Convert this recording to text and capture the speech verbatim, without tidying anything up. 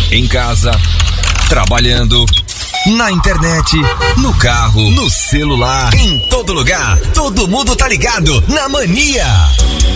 em casa, trabalhando, na internet, no carro, no celular, em todo lugar. Todo mundo tá ligado na Mania.